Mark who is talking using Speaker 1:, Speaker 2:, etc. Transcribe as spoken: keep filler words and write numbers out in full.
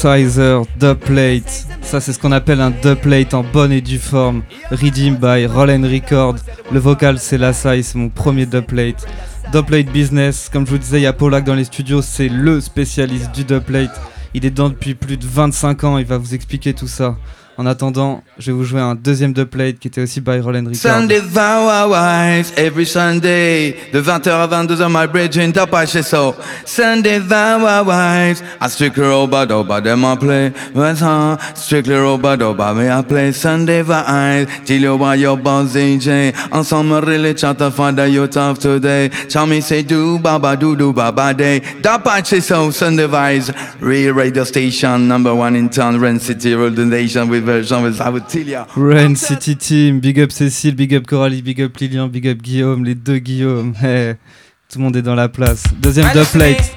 Speaker 1: Synthesizer, dubplate. Ça, c'est ce qu'on appelle un dubplate en bonne et due forme. Redeemed by Roll Record. Le vocal, c'est Lassai, c'est mon premier dubplate. Dubplate business, comme je vous disais, il y a Polak dans les studios, c'est le spécialiste du dubplate. Il est dedans depuis plus de vingt-cinq ans, il va vous expliquer tout ça. En attendant, je vais vous jouer un deuxième dubplate qui était aussi by Roll Record.
Speaker 2: Sunday Vowise, every Sunday, de vingt heures à vingt-deux heures, my bridge in Tapache so. Sunday Vowise, I strictly robot over them I play. What's on? Strictly robot over me I play. Sunday Vowise, Tilio by your boss D J. Ensemble really chat to find the youth of today. Tell me say do baba do do baba day. Tapache so, Sunday Vibes, real radio station, number one in town, Ren City, Road Nation with version with Avutilia.
Speaker 1: Rain City Team, big up Cécile, big up Coralie, big up Lilian, big up Guillaume, les deux Guillaume. Hey, tout le monde est dans la place. Deuxième dubplate.